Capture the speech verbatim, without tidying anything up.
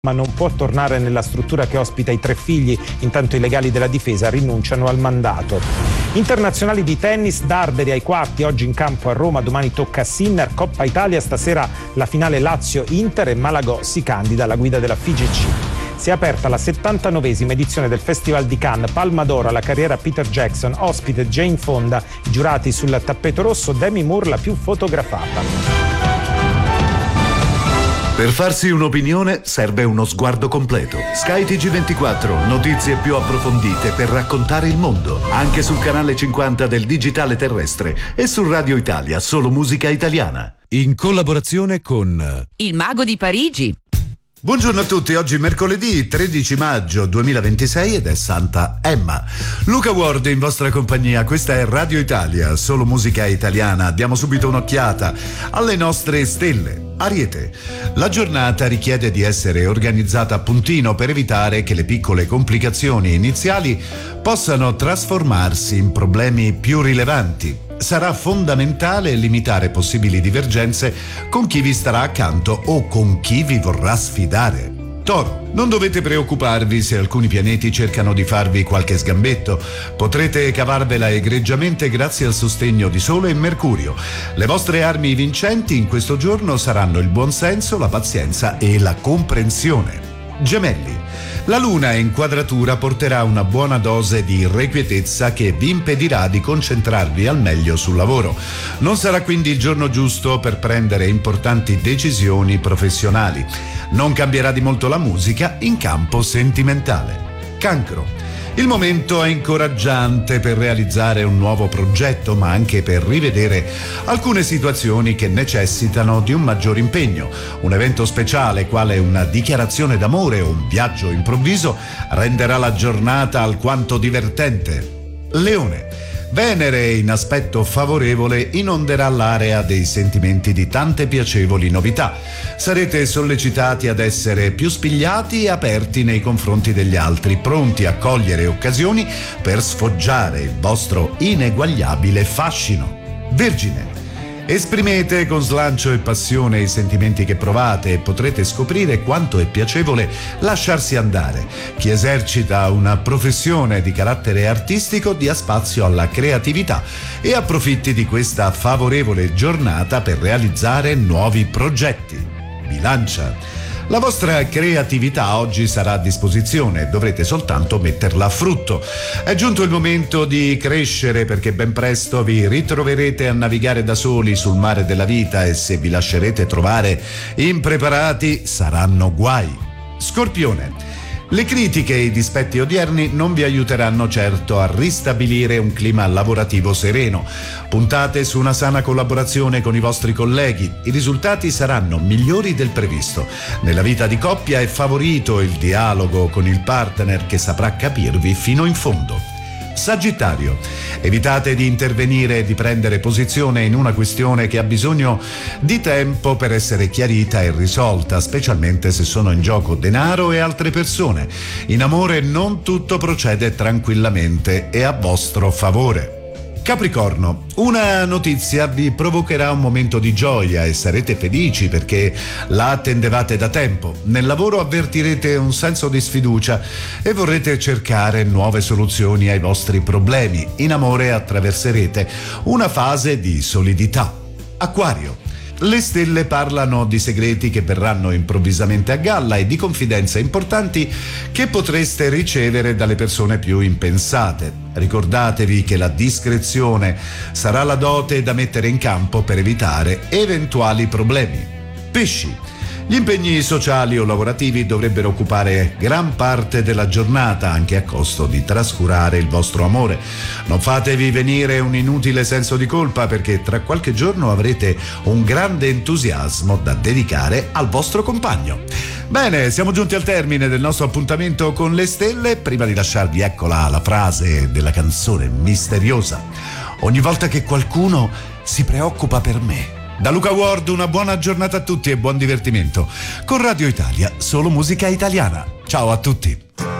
ma non può tornare nella struttura che ospita i tre figli, intanto i legali della difesa rinunciano al mandato. Internazionali di tennis, Darderi ai quarti, oggi in campo a Roma, domani tocca a Sinner, Coppa Italia, stasera la finale Lazio-Inter e Malagò si candida alla guida della F I G C. Si è aperta la settantanovesima edizione del Festival di Cannes, Palma d'Oro alla carriera Peter Jackson, ospite Jane Fonda, i giurati sul tappeto rosso, Demi Moore la più fotografata. Per farsi un'opinione serve uno sguardo completo. Sky T G ventiquattro, notizie più approfondite per raccontare il mondo. Anche sul canale cinquanta del digitale terrestre e su Radio Italia, solo musica italiana. In collaborazione con Il Mago di Parigi. Buongiorno a tutti, oggi mercoledì tredici maggio duemilaventisei ed è Santa Emma. Luca Ward in vostra compagnia, questa è Radio Italia, solo musica italiana. Diamo subito un'occhiata alle nostre stelle. Ariete, la giornata richiede di essere organizzata a puntino per evitare che le piccole complicazioni iniziali possano trasformarsi in problemi più rilevanti. Sarà fondamentale limitare possibili divergenze con chi vi starà accanto o con chi vi vorrà sfidare. Toro, non dovete preoccuparvi se alcuni pianeti cercano di farvi qualche sgambetto. Potrete cavarvela egregiamente grazie al sostegno di Sole e Mercurio. Le vostre armi vincenti in questo giorno saranno il buonsenso, la pazienza e la comprensione. Gemelli, la luna in quadratura porterà una buona dose di irrequietezza che vi impedirà di concentrarvi al meglio sul lavoro. Non sarà quindi il giorno giusto per prendere importanti decisioni professionali. Non cambierà di molto la musica in campo sentimentale. Cancro, il momento è incoraggiante per realizzare un nuovo progetto, ma anche per rivedere alcune situazioni che necessitano di un maggior impegno. Un evento speciale, quale una dichiarazione d'amore o un viaggio improvviso, renderà la giornata alquanto divertente. Leone, Venere in aspetto favorevole inonderà l'area dei sentimenti di tante piacevoli novità. Sarete sollecitati ad essere più spigliati e aperti nei confronti degli altri, pronti a cogliere occasioni per sfoggiare il vostro ineguagliabile fascino. Vergine, esprimete con slancio e passione i sentimenti che provate e potrete scoprire quanto è piacevole lasciarsi andare. Chi esercita una professione di carattere artistico dia spazio alla creatività e approfitti di questa favorevole giornata per realizzare nuovi progetti. Bilancia, la vostra creatività oggi sarà a disposizione, dovrete soltanto metterla a frutto. È giunto il momento di crescere, perché ben presto vi ritroverete a navigare da soli sul mare della vita e se vi lascerete trovare impreparati saranno guai. Scorpione, le critiche e i dispetti odierni non vi aiuteranno certo a ristabilire un clima lavorativo sereno. Puntate su una sana collaborazione con i vostri colleghi. I risultati saranno migliori del previsto. Nella vita di coppia è favorito il dialogo con il partner che saprà capirvi fino in fondo. Sagittario, evitate di intervenire e di prendere posizione in una questione che ha bisogno di tempo per essere chiarita e risolta, specialmente se sono in gioco denaro e altre persone. In amore non tutto procede tranquillamente e a vostro favore. Capricorno, una notizia vi provocherà un momento di gioia e sarete felici perché la attendevate da tempo. Nel lavoro avvertirete un senso di sfiducia e vorrete cercare nuove soluzioni ai vostri problemi. In amore attraverserete una fase di solidità. Acquario, le stelle parlano di segreti che verranno improvvisamente a galla e di confidenze importanti che potreste ricevere dalle persone più impensate. Ricordatevi che la discrezione sarà la dote da mettere in campo per evitare eventuali problemi. Pesci, gli impegni sociali o lavorativi dovrebbero occupare gran parte della giornata, anche a costo di trascurare il vostro amore. Non fatevi venire un inutile senso di colpa, perché tra qualche giorno avrete un grande entusiasmo da dedicare al vostro compagno. Bene, siamo giunti al termine del nostro appuntamento con le stelle. Prima di lasciarvi, eccola la frase della canzone misteriosa: ogni volta che qualcuno si preoccupa per me. Da Luca Ward una buona giornata a tutti e buon divertimento con Radio Italia, solo musica italiana. Ciao a tutti.